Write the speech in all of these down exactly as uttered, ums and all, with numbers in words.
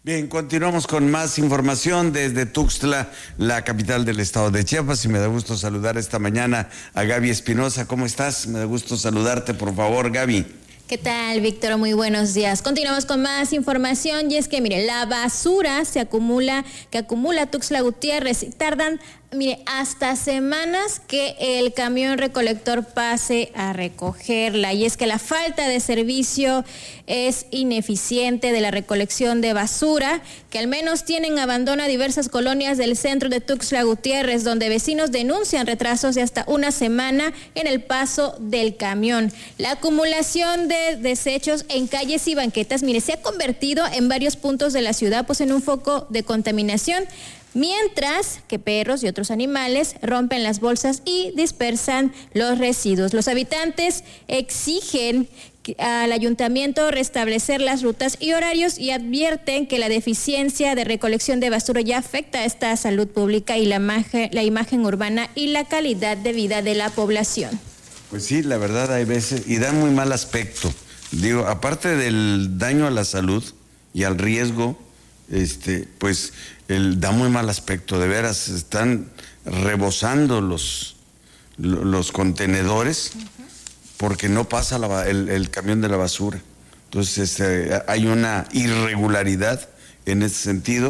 Bien, continuamos con más información desde Tuxtla, la capital del estado de Chiapas, y me da gusto saludar esta mañana a Gaby Espinosa. ¿Cómo estás? Me da gusto saludarte, por favor, Gaby. ¿Qué tal, Víctor? Muy buenos días. Continuamos con más información y es que, mire, la basura se acumula, que acumula Tuxtla Gutiérrez, y tardan, mire, hasta semanas que el camión recolector pase a recogerla. Y es que la falta de servicio es ineficiente de la recolección de basura, que al menos tienen abandono a diversas colonias del centro de Tuxtla Gutiérrez, donde vecinos denuncian retrasos de hasta una semana en el paso del camión. La acumulación de desechos en calles y banquetas, mire, se ha convertido en varios puntos de la ciudad, pues en un foco de contaminación, mientras que perros y otros animales rompen las bolsas y dispersan los residuos. Los habitantes exigen al ayuntamiento restablecer las rutas y horarios y advierten que la deficiencia de recolección de basura ya afecta a esta salud pública y la imagen, la imagen urbana y la calidad de vida de la población. Pues sí, la verdad hay veces, y da muy mal aspecto. Digo, aparte del daño a la salud y al riesgo, este, pues el, da muy mal aspecto. De veras, están rebosando los, los contenedores porque no pasa la, el, el camión de la basura. Entonces eh, hay una irregularidad en ese sentido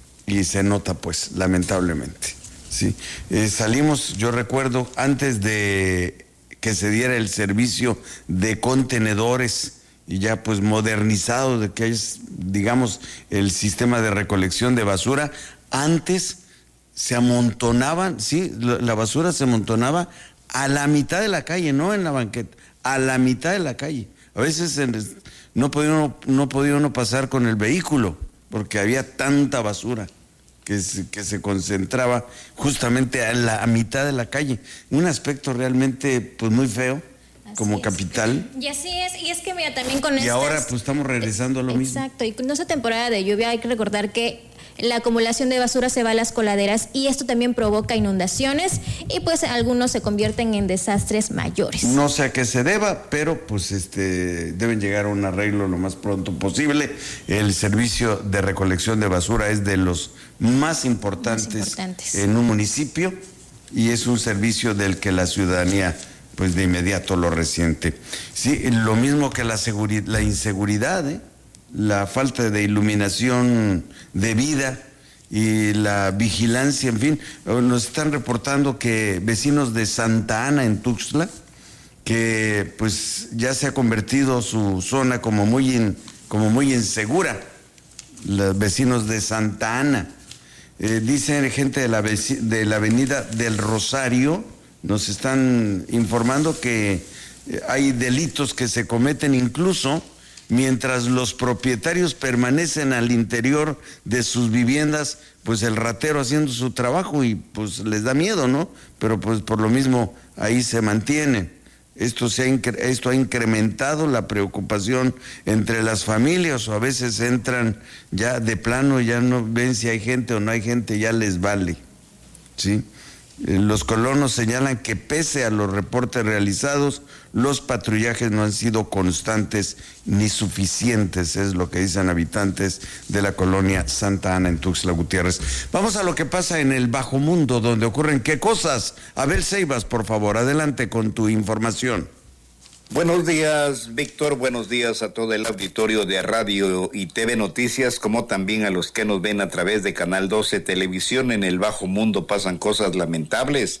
y se nota, pues, lamentablemente. Sí, eh, salimos, yo recuerdo, antes de que se diera el servicio de contenedores y ya pues modernizado, de que es, digamos, el sistema de recolección de basura, antes se amontonaban, sí, la basura se amontonaba a la mitad de la calle, no en la banqueta, a la mitad de la calle. A veces no podía uno, no podía uno pasar con el vehículo porque había tanta basura que se, que se concentraba justamente a la a mitad de la calle. Un aspecto realmente pues muy feo, así como es. Capital. Y así es, y es que mira, también con Y ahora pues estamos regresando a lo mismo. Exacto, y con esta temporada de lluvia hay que recordar que la acumulación de basura se va a las coladeras y esto también provoca inundaciones y pues algunos se convierten en desastres mayores. No sé a qué se deba, pero pues este deben llegar a un arreglo lo más pronto posible. El servicio de recolección de basura es de los más importantes, más importantes en un municipio y es un servicio del que la ciudadanía pues de inmediato lo resiente. Sí, lo mismo que la seguridad, la inseguridad, ¿eh? La falta de iluminación debida y la vigilancia, en fin. Nos están reportando que vecinos de Santa Ana en Tuxtla, que pues ya se ha convertido su zona como muy, in, como muy insegura. Los vecinos de Santa Ana, eh, dicen gente de la, de la avenida del Rosario, nos están informando que hay delitos que se cometen incluso mientras los propietarios permanecen al interior de sus viviendas, pues el ratero haciendo su trabajo y pues les da miedo, ¿no? Pero pues por lo mismo ahí se mantienen. Esto, se ha, esto ha incrementado la preocupación entre las familias, o a veces entran ya de plano, ya no ven si hay gente o no hay gente, ya les vale, ¿sí? Los colonos señalan que pese a los reportes realizados, los patrullajes no han sido constantes ni suficientes, es lo que dicen habitantes de la colonia Santa Ana en Tuxtla Gutiérrez. Vamos a lo que pasa en el bajo mundo, donde ocurren qué cosas. Abel Ceibas, por favor, adelante con tu información. Buenos días, Víctor. Buenos días a todo el auditorio de Radio y T V Noticias, como también a los que nos ven a través de Canal doce Televisión. En el bajo mundo pasan cosas lamentables.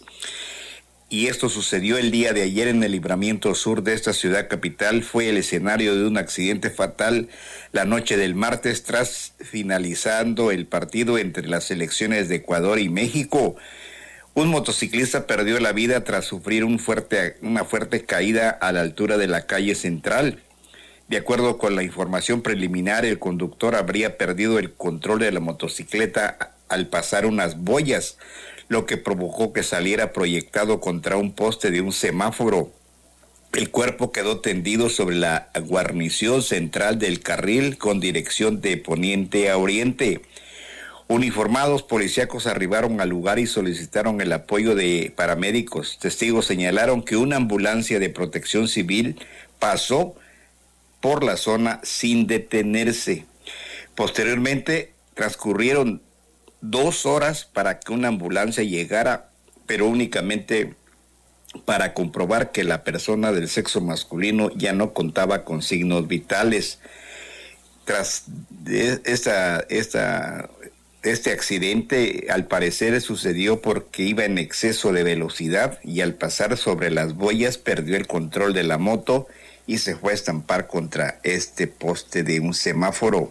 Y esto sucedió el día de ayer en el libramiento sur de esta ciudad capital. Fue el escenario de un accidente fatal la noche del martes, tras finalizando el partido entre las selecciones de Ecuador y México. Un motociclista perdió la vida tras sufrir un fuerte, una fuerte caída a la altura de la calle central. De acuerdo con la información preliminar, el conductor habría perdido el control de la motocicleta al pasar unas boyas, lo que provocó que saliera proyectado contra un poste de un semáforo. El cuerpo quedó tendido sobre la guarnición central del carril con dirección de poniente a oriente. Uniformados policíacos arribaron al lugar y solicitaron el apoyo de paramédicos. Testigos señalaron que una ambulancia de protección civil pasó por la zona sin detenerse. Posteriormente transcurrieron dos horas para que una ambulancia llegara, pero únicamente para comprobar que la persona del sexo masculino ya no contaba con signos vitales. Tras esta, esta, este accidente, al parecer sucedió porque iba en exceso de velocidad y al pasar sobre las boyas perdió el control de la moto y se fue a estampar contra este poste de un semáforo.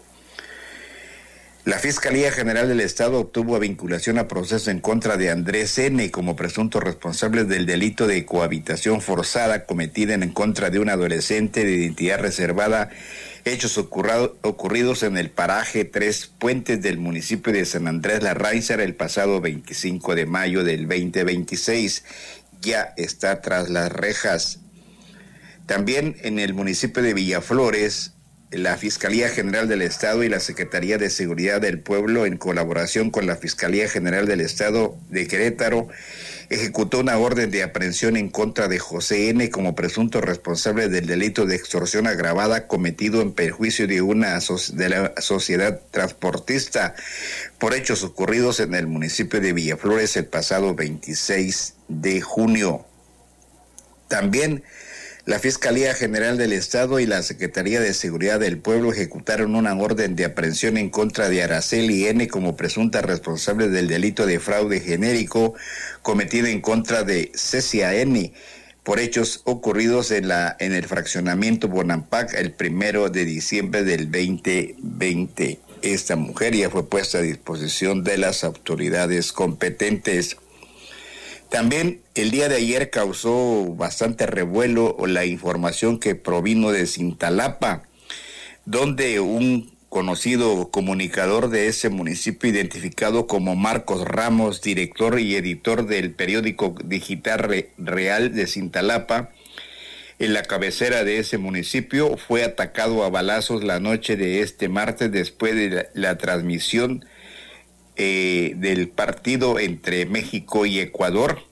La Fiscalía General del Estado obtuvo vinculación a proceso en contra de Andrés N. como presunto responsable del delito de cohabitación forzada cometida en contra de un adolescente de identidad reservada, hechos ocurrado, ocurridos en el paraje Tres Puentes del municipio de San Andrés Larraízar el pasado veinticinco de mayo del veinte veintiséis. Ya está tras las rejas. También en el municipio de Villaflores, la Fiscalía General del Estado y la Secretaría de Seguridad del Pueblo, en colaboración con la Fiscalía General del Estado de Querétaro, ejecutó una orden de aprehensión en contra de José N. como presunto responsable del delito de extorsión agravada cometido en perjuicio de una de la sociedad transportista por hechos ocurridos en el municipio de Villaflores el pasado veintiséis de junio. También la Fiscalía General del Estado y la Secretaría de Seguridad del Pueblo ejecutaron una orden de aprehensión en contra de Araceli N. como presunta responsable del delito de fraude genérico cometido en contra de Cecia N. por hechos ocurridos en la en el fraccionamiento Bonampak el primero de diciembre del veinte veinte. Esta mujer ya fue puesta a disposición de las autoridades competentes. También el día de ayer causó bastante revuelo la información que provino de Cintalapa, donde un conocido comunicador de ese municipio, identificado como Marcos Ramos, director y editor del periódico digital Real de Cintalapa, en la cabecera de ese municipio, fue atacado a balazos la noche de este martes después de la, la transmisión Eh, del partido entre México y Ecuador.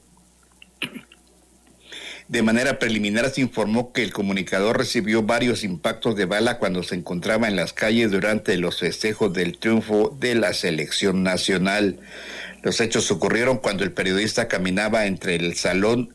De manera preliminar se informó que el comunicador recibió varios impactos de bala cuando se encontraba en las calles durante los festejos del triunfo de la selección nacional. Los hechos ocurrieron cuando el periodista caminaba entre el Salón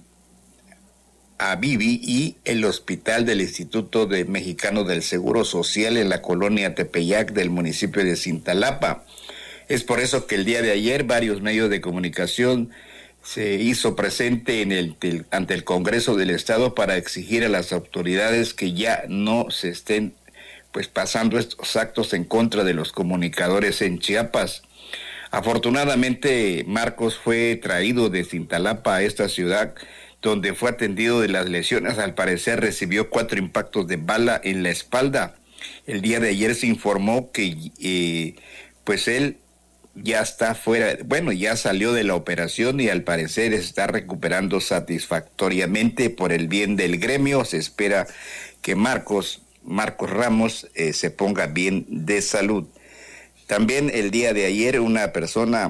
Avivi y el hospital del Instituto de Mexicano del Seguro Social en la colonia Tepeyac del municipio de Cintalapa. Es por eso que el día de ayer varios medios de comunicación se hizo presente en el, el, ante el Congreso del Estado para exigir a las autoridades que ya no se estén pues pasando estos actos en contra de los comunicadores en Chiapas. Afortunadamente, Marcos fue traído de Cintalapa a esta ciudad, donde fue atendido de las lesiones. Al parecer recibió cuatro impactos de bala en la espalda. El día de ayer se informó que eh, pues él ya está fuera, bueno, ya salió de la operación y al parecer está recuperando satisfactoriamente. Por el bien del gremio, se espera que Marcos, Marcos Ramos eh, se ponga bien de salud. También el día de ayer una persona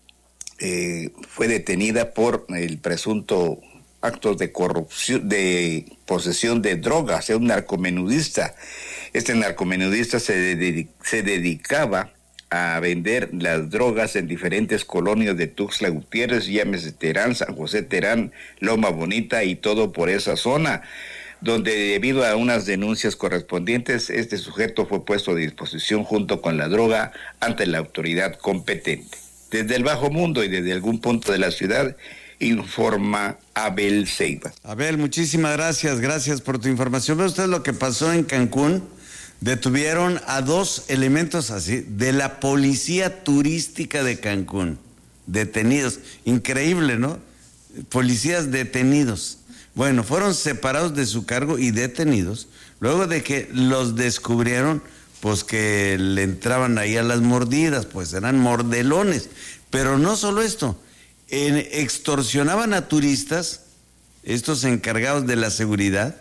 eh, fue detenida por el presunto actos de corrupción, de posesión de drogas, es un narcomenudista. Este narcomenudista se, dedic- se dedicaba a vender las drogas en diferentes colonias de Tuxtla Gutiérrez, llámese Terán, San José Terán, Loma Bonita y todo por esa zona, donde debido a unas denuncias correspondientes, este sujeto fue puesto a disposición junto con la droga ante la autoridad competente. Desde el Bajo Mundo y desde algún punto de la ciudad, informa Abel Ceiba. Abel, muchísimas gracias, gracias por tu información. ¿Ve usted lo que pasó en Cancún? Detuvieron a dos elementos así de la policía turística de Cancún, detenidos. Increíble, ¿no? Policías detenidos. Bueno, fueron separados de su cargo y detenidos luego de que los descubrieron, pues que le entraban ahí a las mordidas, pues eran mordelones. Pero no solo esto, en, extorsionaban a turistas, estos encargados de la seguridad,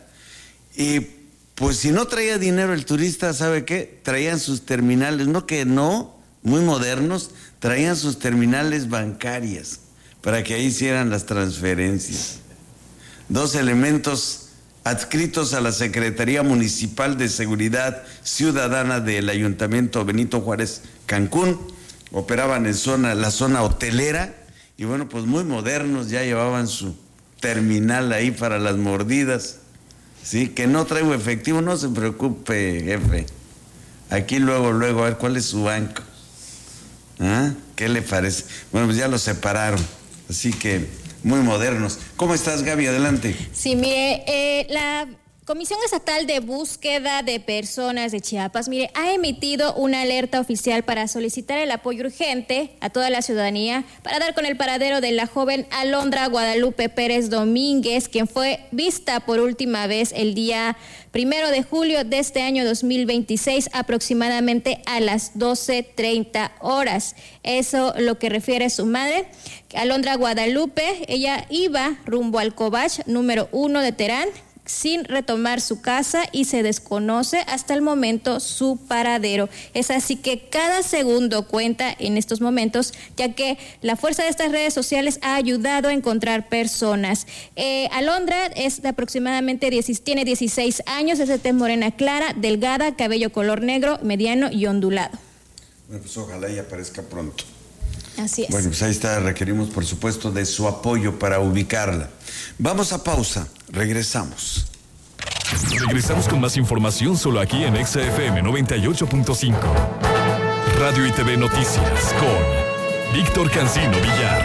y pues si no traía dinero el turista, ¿sabe qué? Traían sus terminales, no que no, muy modernos, traían sus terminales bancarias para que ahí hicieran las transferencias. Dos elementos adscritos a la Secretaría Municipal de Seguridad Ciudadana del Ayuntamiento Benito Juárez, Cancún. Operaban en zona, la zona hotelera y bueno, pues muy modernos, ya llevaban su terminal ahí para las mordidas. Sí, que no traigo efectivo, no se preocupe, jefe. Aquí luego, luego, a ver cuál es su banco. ¿Ah? ¿Qué le parece? Bueno, pues ya los separaron, así que muy modernos. ¿Cómo estás, Gaby? Adelante. Sí, mire, eh, la Comisión Estatal de Búsqueda de Personas de Chiapas, mire, ha emitido una alerta oficial para solicitar el apoyo urgente a toda la ciudadanía para dar con el paradero de la joven Alondra Guadalupe Pérez Domínguez, quien fue vista por última vez el día primero de julio de este año dos mil veintiséis, aproximadamente a las doce treinta horas. Eso lo que refiere su madre, Alondra Guadalupe. Ella iba rumbo al Cobach número uno de Terán, sin retomar su casa y se desconoce hasta el momento su paradero. Es así que cada segundo cuenta en estos momentos, ya que la fuerza de estas redes sociales ha ayudado a encontrar personas. Eh, Alondra es de aproximadamente diez, tiene dieciséis años, es de tez morena clara, delgada, cabello color negro, mediano y ondulado. Bueno, pues ojalá y aparezca pronto. Así es. Bueno, pues ahí está, requerimos por supuesto de su apoyo para ubicarla. Vamos a pausa, regresamos. Regresamos con más información solo aquí en Exa F M noventa y ocho punto cinco. Radio y T V Noticias con Víctor Cancino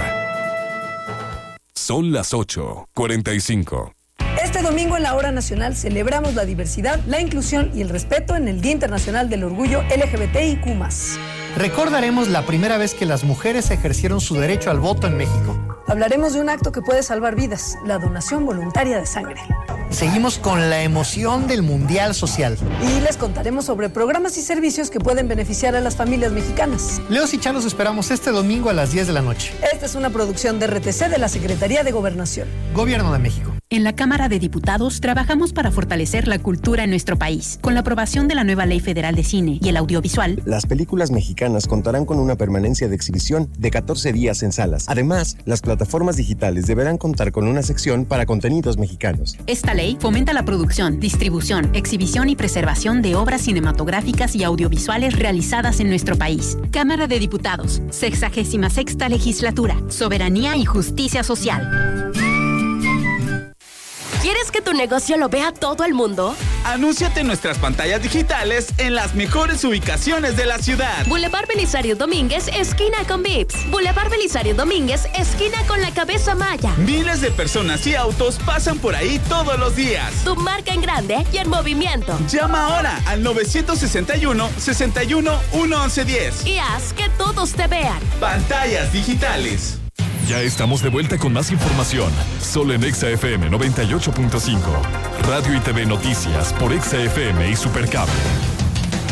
Villar. Son las ocho cuarenta y cinco. Este domingo en la Hora Nacional celebramos la diversidad, la inclusión y el respeto en el Día Internacional del Orgullo L G B T I Q más. Recordaremos la primera vez que las mujeres ejercieron su derecho al voto en México. Hablaremos de un acto que puede salvar vidas, la donación voluntaria de sangre. Seguimos con la emoción del Mundial Social. Y les contaremos sobre programas y servicios que pueden beneficiar a las familias mexicanas. Leos y Chan los esperamos este domingo a las diez de la noche. Esta es una producción de R T C de la Secretaría de Gobernación. Gobierno de México. En la Cámara de Diputados trabajamos para fortalecer la cultura en nuestro país. Con la aprobación de la nueva Ley Federal de Cine y el audiovisual, las películas mexicanas contarán con una permanencia de exhibición de catorce días en salas. Además, las plataformas digitales deberán contar con una sección para contenidos mexicanos. Esta ley fomenta la producción, distribución, exhibición y preservación de obras cinematográficas y audiovisuales realizadas en nuestro país. Cámara de Diputados, sexagésima sexta legislatura, soberanía y justicia social. ¿Quieres que tu negocio lo vea todo el mundo? Anúnciate en nuestras pantallas digitales en las mejores ubicaciones de la ciudad. Boulevard Belisario Domínguez, esquina con Vips. Boulevard Belisario Domínguez, esquina con la Cabeza Maya. Miles de personas y autos pasan por ahí todos los días. Tu marca en grande y en movimiento. Llama ahora al nueve seis uno, seis uno, uno once diez. Y haz que todos te vean. Pantallas digitales. Ya estamos de vuelta con más información, solo en Exa F M noventa y ocho punto cinco. Radio y T V Noticias por Exa F M y Supercable.